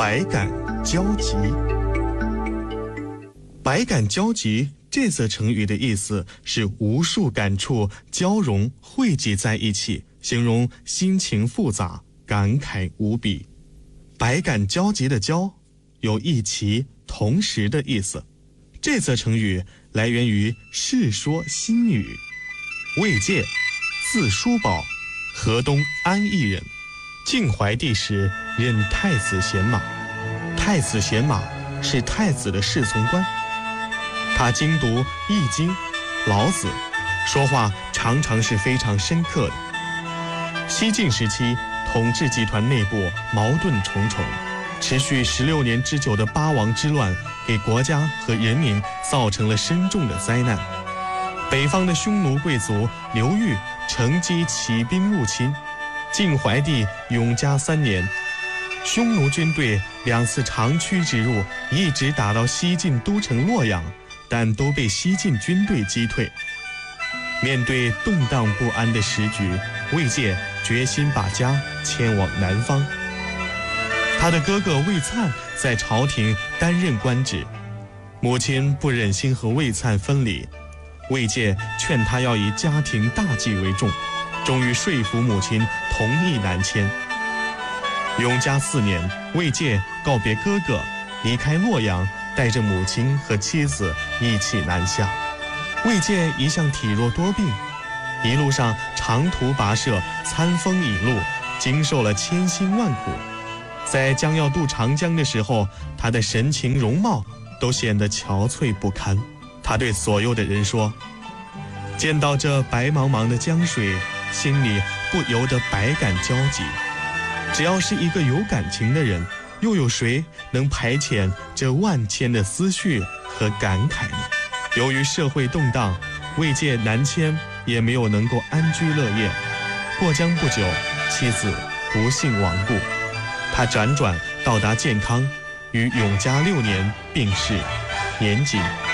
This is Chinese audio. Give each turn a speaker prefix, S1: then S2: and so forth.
S1: 百感交集。百感交集这则成语的意思是无数感触交融汇集在一起，形容心情复杂，感慨无比。百感交集的交有一齐同时的意思。这则成语来源于《世说新语》。魏介，字叔宝，河东安邑人。晋怀帝时任太子贤马，太子贤马是太子的侍从官。他精读《易经》、老子，说话常常是非常深刻的。西晋时期，统治集团内部矛盾重重，持续16年之久的八王之乱给国家和人民造成了深重的灾难。北方的匈奴贵族刘裕乘机起兵入侵。晋怀帝永嘉3年，匈奴军队2次长驱直入，一直打到西晋都城洛阳，但都被西晋军队击退。面对动荡不安的时局，魏介决心把家迁往南方。他的哥哥魏粲在朝廷担任官职，母亲不忍心和魏粲分离，魏介劝他要以家庭大计为重，终于说服母亲同意南迁。永嘉4年，魏介告别哥哥，离开洛阳，带着母亲和妻子一起南下。魏介一向体弱多病，一路上长途跋涉，餐风饮露，经受了千辛万苦。在将要渡长江的时候，他的神情容貌都显得憔悴不堪。他对左右的人说：见到这白茫茫的江水，心里不由得百感交集。只要是一个有感情的人，又有谁能排遣这万千的思绪和感慨呢？由于社会动荡，魏介南迁也没有能够安居乐业。过江不久，妻子不幸亡故，他辗转到达建康，于永嘉6年病逝，年仅